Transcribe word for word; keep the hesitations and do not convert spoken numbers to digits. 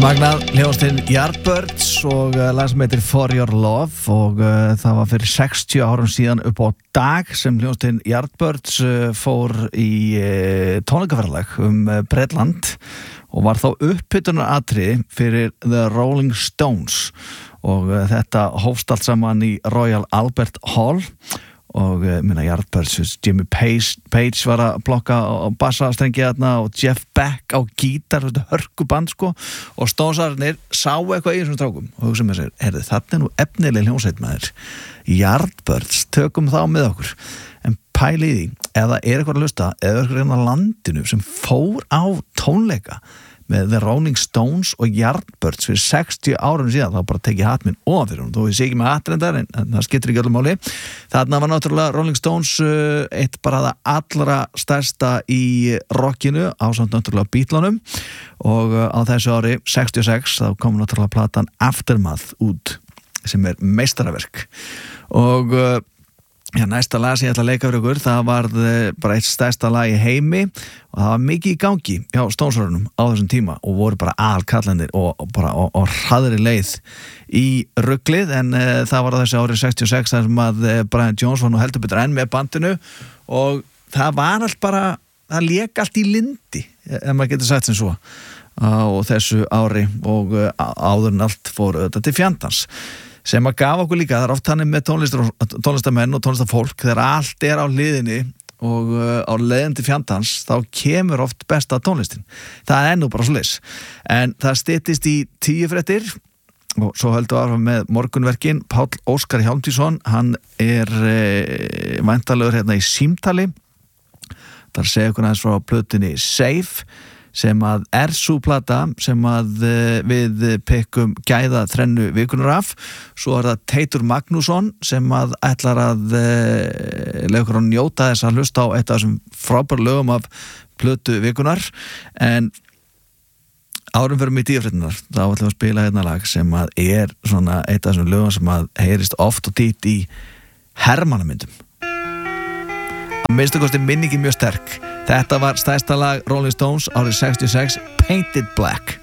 Magnað, hljómsveitin Yardbirds og uh, lag sem heitir For Your Love og uh, það var fyrir sextíu árum síðan upp á dag sem hljómsveitin Yardbirds uh, fór í uh, tónleikaferðalag um uh, Bretland og var þá upphitunar-atriði fyrir The Rolling Stones og uh, þetta hófst allt saman í Royal Albert Hall og uh, minna Yardbirds, Jimmy Page, Page var að blokka á bassastrengi þarna og Jeff Beck á gítar, hörkuband sko og Stonesarnir sáu eitthvað í þessum strákum og hugsa með sér, heyrðu, þarna er nú efnileg hljómsveit maður, Yardbirds, tökum þá með okkur en pæli í því, ef það er eitthvað að hlusta eða eitthvað reyna landinu sem fór á tónleika með The Rolling Stones og Yardbirds fyrir sextíu árum síðan, þá bara tekið hatt minn ofan fyrir hún, þó ég sé ekki með hattrendar en, en það skiptir ekki öllum máli. Þarna var náttúrulega Rolling Stones uh, eitt bara það allra stærsta í rockinu ásamt náttúrulega Beatlunum og uh, á þessu ári sextíu og sex þá kom náttúrulega platan Aftermath út sem er meistaraverk og uh, Já, næsta lag sem ég ætla að leika fyrir ykkur, það var bara eitt stærsta lag í heimi og það var mikið í gangi hjá Stonesarunum á þessum tíma og voru bara alkallendir og, og bara á, á hraðri leið í ruglið en e, það var þessi árið sextíu og sex þar sem að e, Brian Jones var nú heldur betur enn með bandinu og það var allt bara, það lék allt í lindi, ef maður getur sagt sem svo á þessu ári og e, áður en allt fór þetta til fjandans. Sem að gaf okkur líka, það er oft þannig með tónlistamenn og tónlistafólk þegar allt er á hliðinni og uh, á leiðindi fjandans þá kemur oft besta tónlistin það er nú bara svoleiðis en það styttist í tíu fréttir og svo höldum við áfram með morgunverkin Páll Óskar Hjálmtýsson hann er e, væntanlegur hérna í símtali þar segja okkur aðeins frá plötunni Safe sem að er sú plata sem að við pikkum gæða þrennu vikunar af svo er það Teitur Magnússon sem að ætlar að leika okkur að njóta þess að hlusta á eitt af þessum frábæru lögum af plötu vikunar en árum fyrir mig tíufréttinar þá ætlum við að spila hérna lag sem að er svona eitt af þessum lögum sem að heyrist oft og títt í hermannamyndum að minnstu kosti minningin mjög sterk. Þetta var stærsta lag Rolling Stones árið sextíu og sex, Painted Black.